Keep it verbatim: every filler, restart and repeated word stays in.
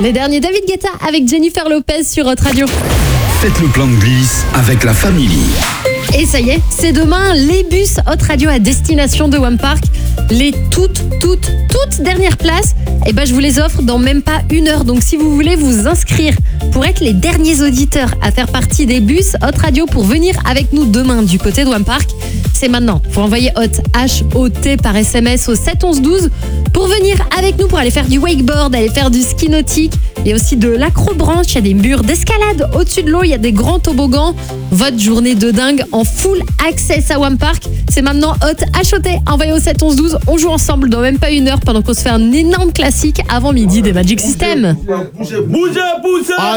Les derniers David Guetta avec Jennifer Lopez sur Hot Radio. Faites le plein de glisse avec la famille. Et ça y est, c'est demain les bus Hot Radio à destination de One Park. Les toutes, toutes, toutes dernières places, eh ben, je vous les offre dans même pas une heure. Donc si vous voulez vous inscrire pour être les derniers auditeurs à faire partie des bus Hot Radio pour venir avec nous demain du côté de One Park, c'est maintenant. Faut envoyer Hot, H O T par S M S au sept onze douze pour venir avec nous pour aller faire du wakeboard, aller faire du ski nautique. Il y a aussi de l'acrobranche, il y a des murs d'escalade au-dessus de l'eau, il y a des grands toboggans. Votre journée de dingue en full access à One Park. C'est maintenant Hot, H O T, envoyé au sept onze douze. On joue ensemble dans même pas une heure pendant qu'on se fait un énorme classique avant midi des Magic System. Bougez, bougez, bougez.